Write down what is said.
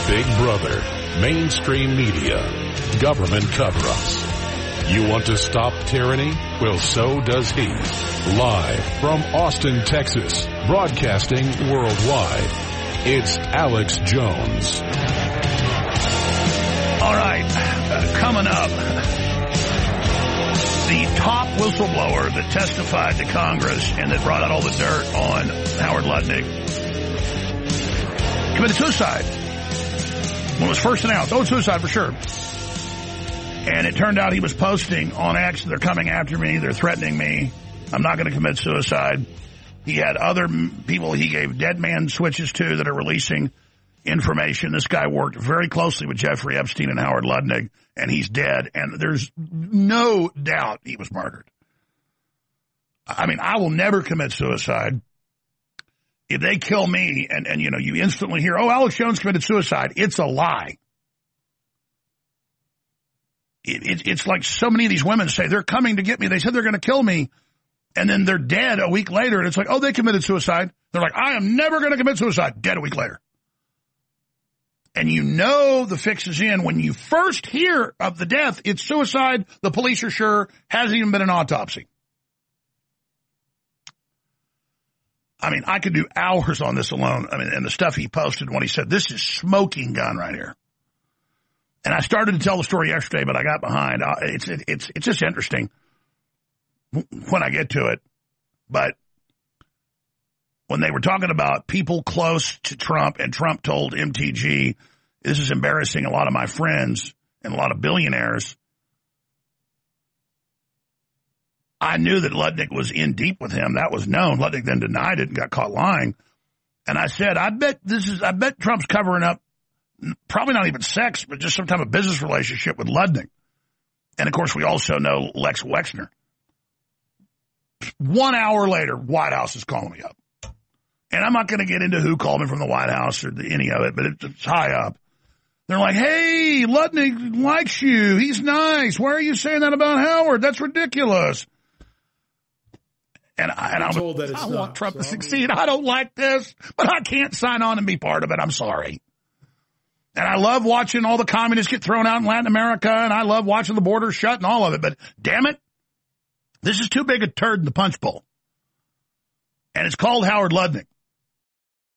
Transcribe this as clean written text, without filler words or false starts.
Big Brother, mainstream media, government cover-ups. You want to stop tyranny? Well, so does he. Live from Austin, Texas, broadcasting worldwide, it's Alex Jones. All right, coming up, the top whistleblower that testified to Congress and that brought out all the dirt on Howard Lutnick committed suicide when it was first announced. Oh, suicide for sure. And it turned out he was posting on X, they're coming after me, they're threatening me, I'm not going to commit suicide. He had other people he gave dead man switches to that are releasing information. This guy worked very closely with Jeffrey Epstein and Howard Lutnick, and he's dead, and there's no doubt he was murdered. I mean, I will never commit suicide. If they kill me and you know, you instantly hear, oh, Alex Jones committed suicide, it's a lie. It's like so many of these women say, they're coming to get me. They said they're going to kill me. And then they're dead a week later. And it's like, oh, they committed suicide. They're like, I am never going to commit suicide. Dead a week later. And you know the fix is in. When you first hear of the death, it's suicide. The police are sure. Hasn't even been an autopsy. I mean, I could do hours on this alone. I mean, and the stuff he posted when he said, this is smoking gun right here. And I started to tell the story yesterday, but I got behind. It's just interesting when I get to it. But when they were talking about people close to Trump, and Trump told MTG, this is embarrassing a lot of my friends and a lot of billionaires, I knew that Lutnick was in deep with him. That was known. Lutnick then denied it and got caught lying. And I said, I bet Trump's covering up probably not even sex, but just some type of business relationship with Lutnick. And, of course, we also know Lex Wexner. 1 hour later, White House is calling me up. And I'm not going to get into who called me from the White House or any of it, but it's high up. They're like, hey, Lutnick likes you. He's nice. Why are you saying that about Howard? That's ridiculous. And I want Trump to succeed. I don't like this, but I can't sign on and be part of it. I'm sorry. And I love watching all the communists get thrown out in Latin America, and I love watching the border shut and all of it. But damn it, this is too big a turd in the punch bowl. And it's called Howard Lutnick.